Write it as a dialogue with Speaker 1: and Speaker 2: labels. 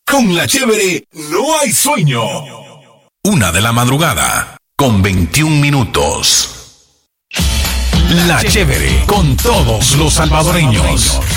Speaker 1: Con la chévere no hay sueño. 1:00 con 21 minutos. La chévere con todos los salvadoreños.